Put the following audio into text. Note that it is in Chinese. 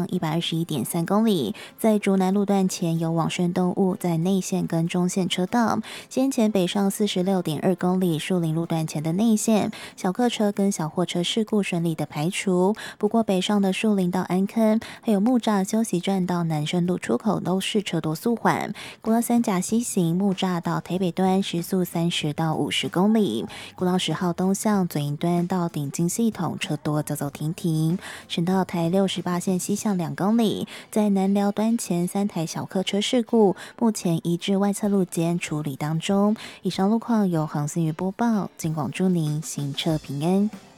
上121.3公里，在竹南路段前有往生动物在内线跟中线车道，先前北上46.2公里树林路段前的内线小客车跟小货车事故顺利的排除，不过北上的树林到安坑还有木栅休息站到南深路出口都是车多速缓，国道3甲西行木栅到台北端时速30到50公里，国道10号东向左营端到顶金系统车多走走停停，省道台68线西向2公里，在南寮端前3台小客车事故，目前移至外侧路间处理当中。以上路况由航信娱播报，金广祝您行车平安。